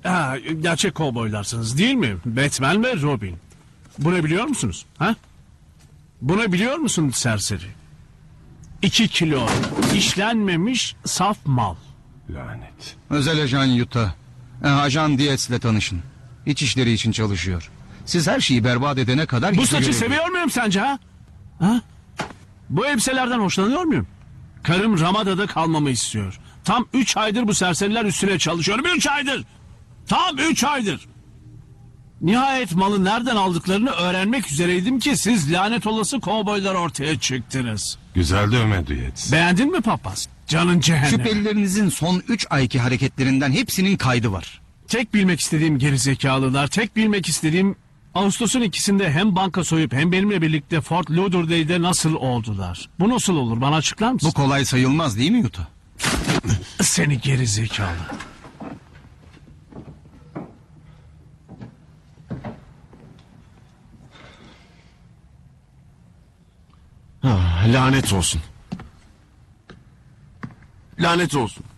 Gerçek kovboylarsınız değil mi? Batman ve Robin. Bunu biliyor musunuz? Ha? Bunu biliyor musun serseri? 2 kilo işlenmemiş saf mal. Lanet. Özel ajan Utah. Ajan Diaz'le tanışın. İç işleri için çalışıyor. Siz her şeyi berbat edene kadar... Bu saçı seviyor muyum sence ha? Ha? Bu elbiselerden hoşlanıyor muyum? Karım Ramada'da kalmamı istiyor. Tam 3 aydır bu serseriler üstüne çalışıyorum. 3 aydır! Tam 3 aydır! Nihayet malı nereden aldıklarını öğrenmek üzereydim ki siz lanet olası kovboylar ortaya çıktınız. Güzel dövme Diaz. Beğendin mi papaz? Canın cehennem. Şüphelilerinizin son 3 ayki hareketlerinden hepsinin kaydı var. Tek bilmek istediğim gerizekalılar, tek bilmek istediğim... Ağustos'un 2'sinde hem banka soyup hem benimle birlikte Fort Lauderdale'de nasıl oldular? Bu nasıl olur? Bana açıklar mısın? Bu kolay sayılmaz değil mi Utah? Seni gerizekalı. Lanet olsun. Lanet olsun.